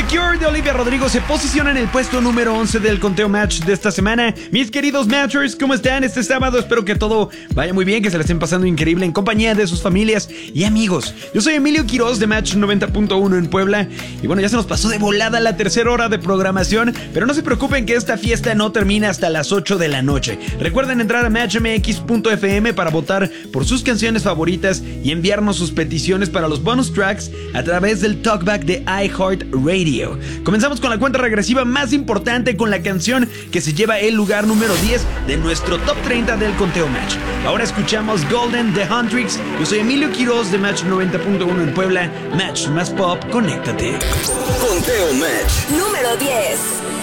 Cure de Olivia Rodrigo se posiciona en el puesto número 11 del conteo Match de esta semana. Mis queridos Matchers, ¿cómo están este sábado? Espero que todo vaya muy bien, que se la estén pasando increíble en compañía de sus familias y amigos. Yo soy Emilio Quiroz de Match 90.1 en Puebla. Y bueno, ya se nos pasó de volada la tercera hora de programación, pero no se preocupen que esta fiesta no termina hasta las 8 de la noche. Recuerden entrar a matchmx.fm para votar por sus canciones favoritas y enviarnos sus peticiones para los bonus tracks a través del talkback de iHeartRadio. Comenzamos con la cuenta regresiva más importante, con la canción que se lleva el lugar número 10 de nuestro top 30 del conteo Match. Ahora escuchamos Golden de Huntrix. Yo soy Emilio Quiroz de Match 90.1 en Puebla. Match más pop, conéctate. Conteo Match número 10.